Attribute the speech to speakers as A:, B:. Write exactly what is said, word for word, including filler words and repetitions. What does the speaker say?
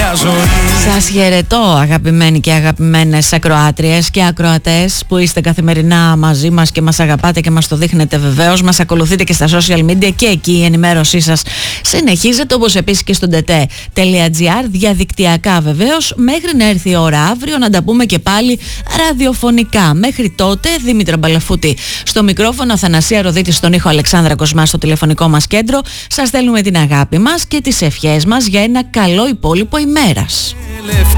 A: Σας χαιρετώ, αγαπημένοι και αγαπημένες ακροάτριες και ακροατές που είστε καθημερινά μαζί μας και μας αγαπάτε και μας το δείχνετε βεβαίως. Μας ακολουθείτε και στα social media και εκεί η ενημέρωσή σας συνεχίζεται, όπως επίσης και στο ντετέ.gr, διαδικτυακά βεβαίως, μέχρι να έρθει η ώρα αύριο να τα πούμε και πάλι ραδιοφωνικά. Μέχρι τότε, Δήμητρα Μπαλαφούτη στο μικρόφωνο, Αθανασία Ροδίτη στον ήχο, Αλεξάνδρα Κοσμά στο τηλεφωνικό μας κέντρο. Σας στέλνουμε την αγάπη μας και τις ευχές μας για ένα καλό υπόλοιπο ημέρας.